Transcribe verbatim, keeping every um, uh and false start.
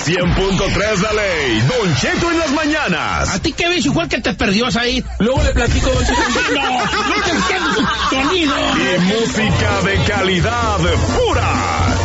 cien punto tres La Ley, Don Cheto en las mañanas. ¿A ti qué ves, igual que te perdió ahí? Luego le platico, Don Cheto. No, no te entiendo tu sonido. Y música de calidad pura.